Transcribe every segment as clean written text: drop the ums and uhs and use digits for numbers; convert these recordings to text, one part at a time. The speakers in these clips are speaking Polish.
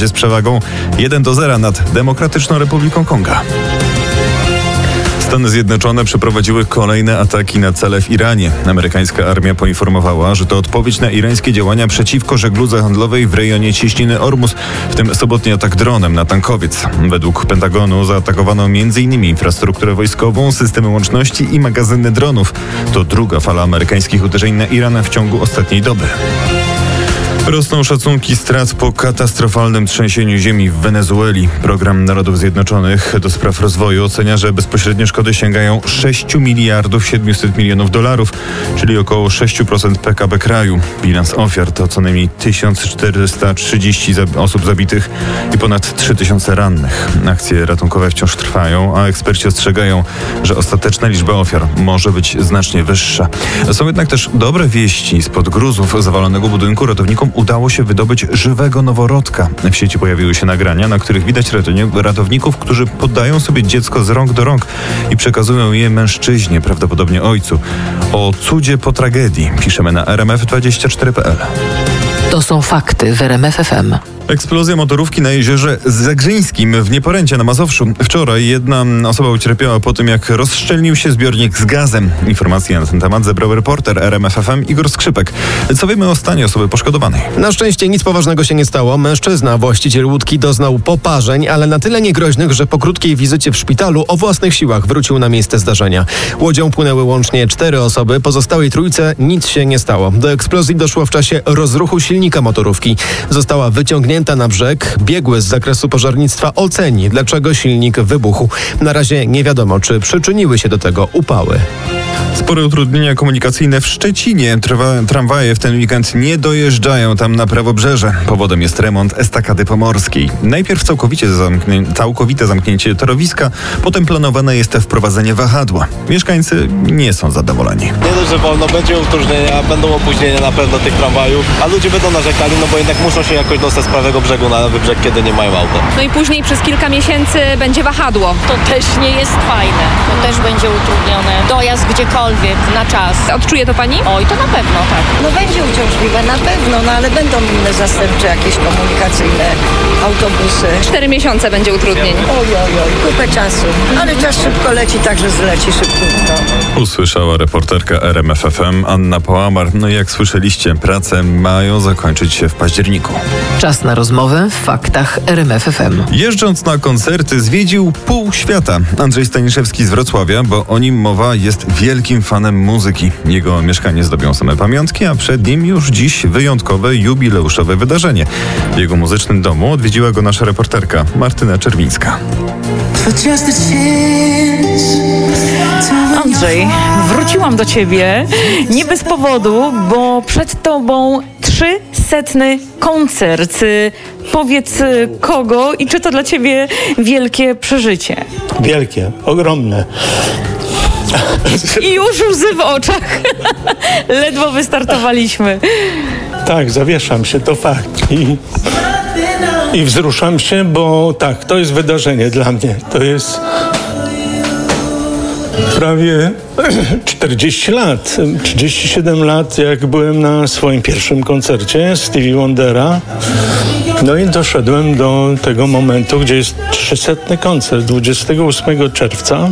razie z przewagą 1-0 nad Demokratyczną Republiką Konga. Stany Zjednoczone przeprowadziły kolejne ataki na cele w Iranie. Amerykańska armia poinformowała, że to odpowiedź na irańskie działania przeciwko żegludze handlowej w rejonie Cieśniny Ormus, w tym sobotni atak dronem na tankowiec. Według Pentagonu zaatakowano m.in. infrastrukturę wojskową, systemy łączności i magazyny dronów. To druga fala amerykańskich uderzeń na Iran w ciągu ostatniej doby. Rosną szacunki strat po katastrofalnym trzęsieniu ziemi w Wenezueli. Program Narodów Zjednoczonych do spraw rozwoju ocenia, że bezpośrednie szkody sięgają 6 miliardów 700 milionów dolarów, czyli około 6% PKB kraju. Bilans ofiar to co najmniej 1430 osób zabitych i ponad 3000 rannych. Akcje ratunkowe wciąż trwają, a eksperci ostrzegają, że ostateczna liczba ofiar może być znacznie wyższa. Są jednak też dobre wieści. Spod gruzów zawalonego budynku ratownikom udało się wydobyć żywego noworodka. W sieci pojawiły się nagrania, na których widać ratowników, którzy poddają sobie dziecko z rąk do rąk i przekazują je mężczyźnie, prawdopodobnie ojcu. O cudzie po tragedii piszemy na rmf24.pl. To są fakty w RMF FM. Eksplozja motorówki na jeziorze Zegrzyńskim w Nieporęcie na Mazowszu. Wczoraj jedna osoba ucierpiała po tym, jak rozszczelnił się zbiornik z gazem. Informacje na ten temat zebrał reporter RMF FM Igor Skrzypek. Co wiemy o stanie osoby poszkodowanej? Na szczęście nic poważnego się nie stało. Mężczyzna, właściciel łódki, doznał poparzeń, ale na tyle niegroźnych, że po krótkiej wizycie w szpitalu o własnych siłach wrócił na miejsce zdarzenia. Łodzią płynęły łącznie 4 osoby, pozostałej trójce nic się nie stało. Do eksplozji doszło w czasie rozruchu silnika motorówki. Została wyciągnięta na brzeg. Biegły z zakresu pożarnictwa oceni, dlaczego silnik wybuchł. Na razie nie wiadomo, czy przyczyniły się do tego upały. Spore utrudnienia komunikacyjne w Szczecinie. Tramwaje w ten weekend nie dojeżdżają tam na prawobrzeże. Powodem jest remont estakady pomorskiej. Najpierw całkowite zamknięcie torowiska, potem planowane jest wprowadzenie wahadła. Mieszkańcy nie są zadowoleni. Nie dość, że wolno, będzie utrudnienia, będą opóźnienia na pewno tych tramwajów, a ludzie będą narzekali, no bo jednak muszą się jakoś dostać z prawego brzegu na lewy brzeg, kiedy nie mają auta. No i później przez kilka miesięcy będzie wahadło. To też nie jest fajne. To też będzie utrudnione. Dojazd gdziekolwiek na czas. Odczuje to pani? Oj, to na pewno, tak. No będzie uciążliwe, na pewno, no ale będą inne zastępcze jakieś komunikacyjne autobusy. 4 miesiące będzie utrudnień. Oj, kupę czasu. Ale czas szybko leci, także zleci szybciutko. Usłyszała reporterka RMF FM Anna Połamar. No i jak słyszeliście, prace mają zakończyć się w październiku. Czas na rozmowę w faktach RMF FM. Jeżdżąc na koncerty zwiedził pół świata. Andrzej Staniszewski z Wrocławia, bo o nim mowa, jest wielkim fanem muzyki. Jego mieszkanie zdobią same pamiątki, a przed nim już dziś wyjątkowe, jubileuszowe wydarzenie. W jego muzycznym domu odwiedziła go nasza reporterka Martyna Czerwińska. Andrzej, wróciłam do ciebie nie bez powodu, bo przed tobą 300. koncert. Powiedz kogo i czy to dla ciebie wielkie przeżycie? Wielkie, ogromne. I już łzy w oczach. Ledwo wystartowaliśmy. Tak, zawieszam się, to fakt. I wzruszam się, bo tak, to jest wydarzenie dla mnie. To jest prawie 40 lat, 37 lat, jak byłem na swoim pierwszym koncercie Stevie Wondera. No i doszedłem do tego momentu, gdzie jest 300. koncert, 28 czerwca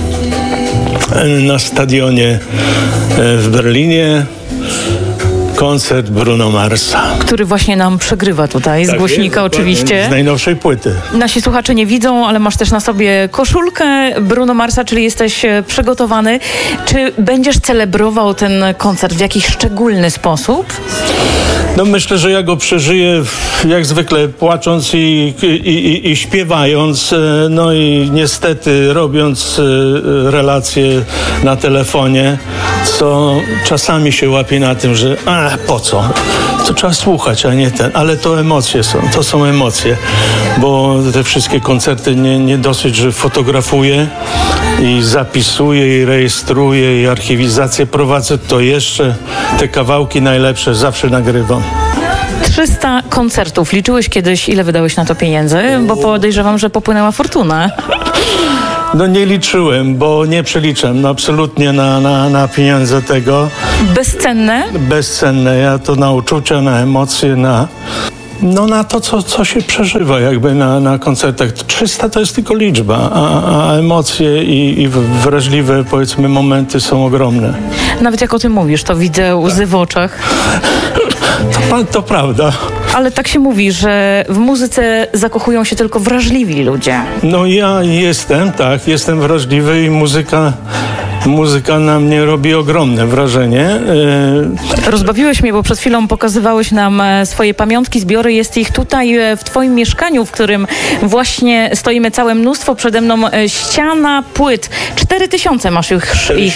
na stadionie w Berlinie. Koncert Bruno Marsa. Który właśnie nam przegrywa tutaj, z głośnika oczywiście. Z najnowszej płyty. Nasi słuchacze nie widzą, ale masz też na sobie koszulkę Bruno Marsa, czyli jesteś przygotowany. Czy będziesz celebrował ten koncert w jakiś szczególny sposób? No myślę, że ja go przeżyję jak zwykle płacząc i śpiewając, no i niestety robiąc relacje na telefonie, co czasami się łapie na tym, że po co? To trzeba słuchać, a nie ten. Ale to emocje są, to są emocje, bo te wszystkie koncerty nie dosyć, że fotografuję i zapisuję i rejestruję i archiwizację prowadzę, to jeszcze te kawałki najlepsze zawsze nagrywam. 300 koncertów. Liczyłeś kiedyś, ile wydałeś na to pieniędzy? Bo podejrzewam, że popłynęła fortuna. No nie liczyłem, bo nie przeliczam absolutnie na pieniądze tego. Bezcenne? Bezcenne. Ja to na uczucia, na emocje, No na to, co się przeżywa jakby na koncertach. 300 to jest tylko liczba, a emocje i wrażliwe, powiedzmy, momenty są ogromne. Nawet jak o tym mówisz, to widzę łzy w oczach. To prawda. Ale tak się mówi, że w muzyce zakochują się tylko wrażliwi ludzie. No ja jestem wrażliwy i muzyka na mnie robi ogromne wrażenie. Rozbawiłeś mnie, bo przed chwilą pokazywałeś nam swoje pamiątki, zbiory. Jest ich tutaj w twoim mieszkaniu, w którym właśnie stoimy, całe mnóstwo. Przede mną ściana płyt. 4000 masz już ich.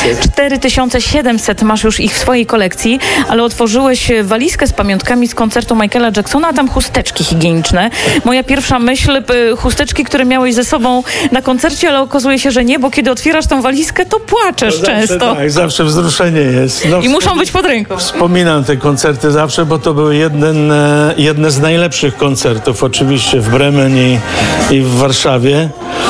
4700 masz już ich w swojej kolekcji, ale otworzyłeś walizkę z pamiątkami z koncertu Michaela Jacksona, a tam chusteczki higieniczne. Moja pierwsza myśl, chusteczki, które miałeś ze sobą na koncercie, ale okazuje się, że nie, bo kiedy otwierasz tą walizkę, to płaczesz często. Tak, zawsze wzruszenie jest. I muszą być pod ręką. Wspominam te koncerty zawsze, bo to były jedne z najlepszych koncertów, oczywiście w Bremen i w Warszawie.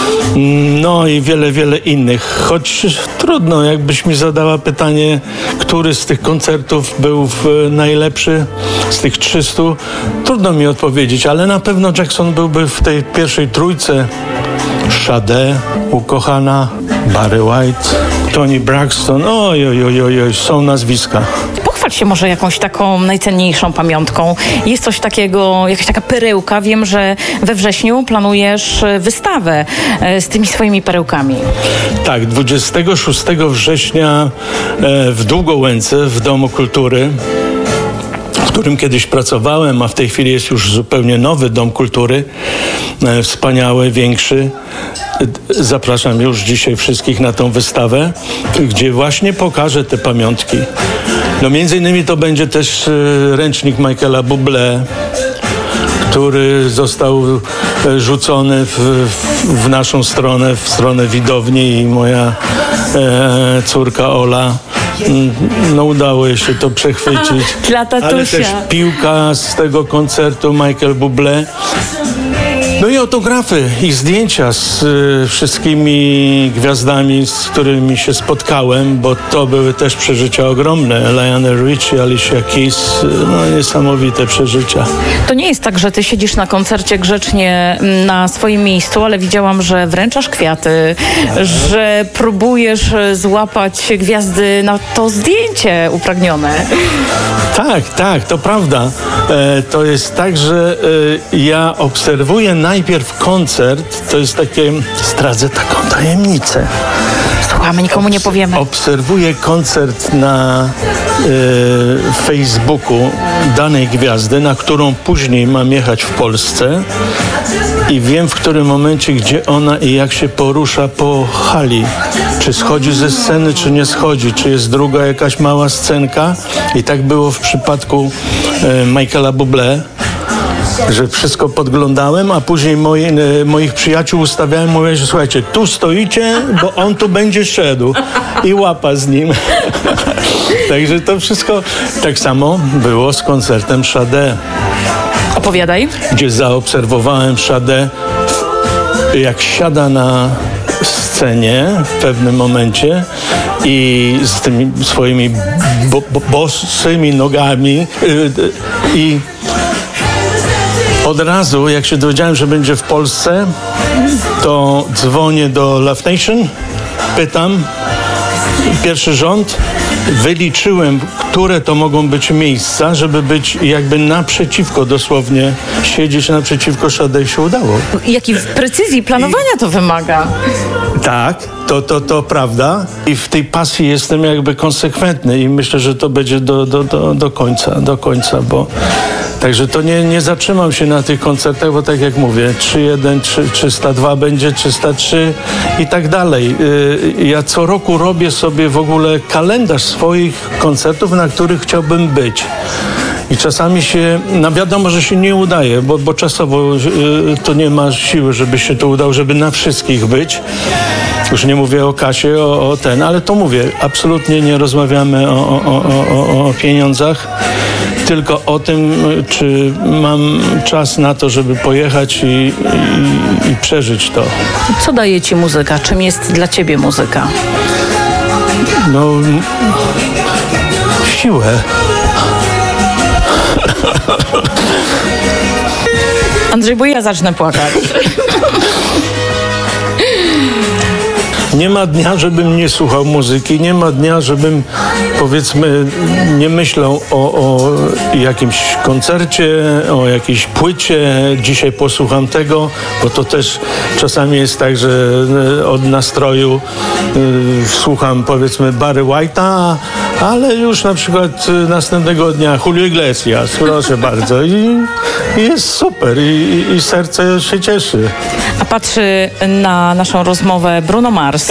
No i wiele innych. Choć trudno, jakbyś mi zadała pytanie, który z tych koncertów był najlepszy z tych 300, trudno mi odpowiedzieć, ale na pewno Jackson byłby w tej pierwszej trójce. Sade, ukochana, Barry White, Toni Braxton, oj, są nazwiska. Pochwal się może jakąś taką najcenniejszą pamiątką. Jest coś takiego, jakaś taka perełka. Wiem, że we wrześniu planujesz wystawę z tymi swoimi perełkami. Tak, 26 września w Długołęce w Domu Kultury, w którym kiedyś pracowałem, a w tej chwili jest już zupełnie nowy Dom Kultury, wspaniały, większy. Zapraszam już dzisiaj wszystkich na tą wystawę, gdzie właśnie pokażę te pamiątki. No między innymi to będzie też ręcznik Michaela Bublé, który został rzucony w naszą stronę, w stronę widowni, i moja córka Ola, no udało jej się to przechwycić. Dla tatusia. Ale też piłka z tego koncertu Michael Bublé. No i autografy i zdjęcia z wszystkimi gwiazdami, z którymi się spotkałem, bo to były też przeżycia ogromne. Lionel Richie, Alicia Keys, no niesamowite przeżycia. To nie jest tak, że ty siedzisz na koncercie grzecznie na swoim miejscu, ale widziałam, że wręczasz kwiaty, że próbujesz złapać gwiazdy na to zdjęcie upragnione. Tak, to prawda. To jest tak, że ja obserwuję najpierw koncert, to jest takie, zdradzę taką tajemnicę. Słuchamy, nikomu nie powiemy. Obserwuję koncert na Facebooku danej gwiazdy, na którą później mam jechać w Polsce, i wiem w którym momencie, gdzie ona i jak się porusza po hali. Czy schodzi ze sceny, czy nie schodzi, czy jest druga jakaś mała scenka. I tak było w przypadku Michaela Bublé, że wszystko podglądałem, a później moich przyjaciół ustawiałem, mówię, że słuchajcie, tu stoicie, bo on tu będzie szedł, i łapa z nim. Także to wszystko tak samo było z koncertem Sade. Opowiadaj. Gdzie zaobserwowałem Sade, jak siada na scenie w pewnym momencie i z tymi swoimi bosymi nogami i od razu, jak się dowiedziałem, że będzie w Polsce, to dzwonię do Love Nation, pytam, pierwszy rząd, wyliczyłem, które to mogą być miejsca, żeby być jakby naprzeciwko, dosłownie siedzieć naprzeciwko Sade, i się udało. Jakiej precyzji planowania to wymaga. Tak, to prawda. I w tej pasji jestem jakby konsekwentny i myślę, że to będzie do końca, bo także to nie zatrzymam się na tych koncertach, bo tak jak mówię, 301, 302 będzie, 303 i tak dalej. Ja co roku robię sobie w ogóle kalendarz swoich koncertów, na których chciałbym być. I czasami się, no wiadomo, że się nie udaje, bo czasowo to nie ma siły, żeby się to udało, żeby na wszystkich być. Już nie mówię o kasie, ale to mówię, absolutnie nie rozmawiamy o pieniądzach, tylko o tym, czy mam czas na to, żeby pojechać i przeżyć to. Co daje ci muzyka? Czym jest dla ciebie muzyka? No, siłę. Andrzej, bo ja zacznę płakać. Nie ma dnia, żebym nie słuchał muzyki, nie ma dnia, żebym, powiedzmy, nie myślał o jakimś koncercie, o jakiejś płycie. Dzisiaj posłucham tego, bo to też czasami jest tak, że od nastroju słucham, powiedzmy, Barry White'a, ale już na przykład następnego dnia Julio Iglesias, proszę bardzo. I jest super i serce się cieszy. A patrzy na naszą rozmowę Bruno Mars.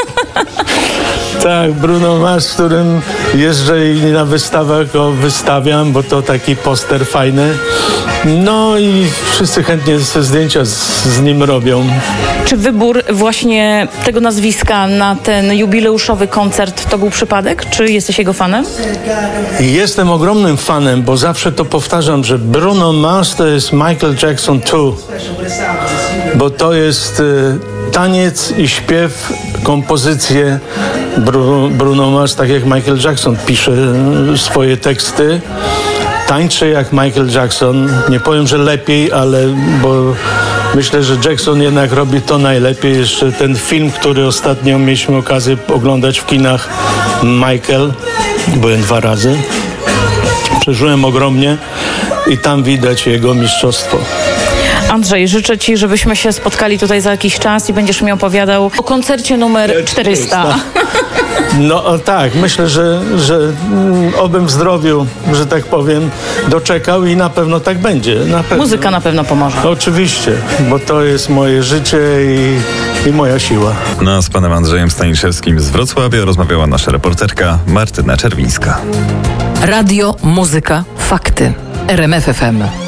Tak, Bruno Mars, z którym jeżdżę i na wystawach go wystawiam, bo to taki poster fajny. No i wszyscy chętnie te zdjęcia z nim robią. Czy wybór właśnie tego nazwiska na ten jubileuszowy koncert to był przypadek? Czy jesteś jego fanem? Jestem ogromnym fanem, bo zawsze to powtarzam, że Bruno Mars to jest Michael Jackson 2. Bo to jest taniec i śpiew, kompozycje. Bruno Mars, tak jak Michael Jackson, pisze swoje teksty. Tańczy jak Michael Jackson. Nie powiem, że lepiej, ale bo myślę, że Jackson jednak robi to najlepiej. Jeszcze ten film, który ostatnio mieliśmy okazję oglądać w kinach, Michael. Byłem 2 razy. Przeżyłem ogromnie i tam widać jego mistrzostwo. Andrzej, życzę Ci, żebyśmy się spotkali tutaj za jakiś czas i będziesz mi opowiadał o koncercie numer 400. No tak, myślę, że obym w zdrowiu, że tak powiem, doczekał i na pewno tak będzie. Na pewno. Muzyka na pewno pomoże. Oczywiście, bo to jest moje życie i moja siła. No a z panem Andrzejem Staniszewskim z Wrocławia rozmawiała nasza reporterka Martyna Czerwińska. Radio, muzyka, fakty. RMF FM.